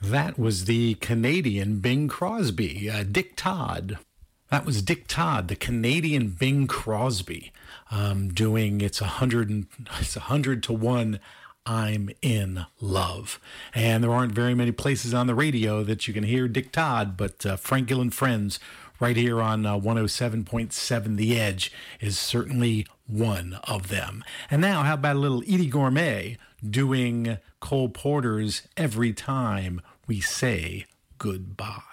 That was the Canadian Bing Crosby, Dick Todd. That was Dick Todd, the Canadian Bing Crosby, doing it's 100 to 1. I'm in love. And there aren't very many places on the radio that you can hear Dick Todd, but Frank Gill and Friends right here on 107.7 The Edge is certainly one of them. And now, how about a little Edie Gourmet doing Cole Porter's Every Time We Say Goodbye?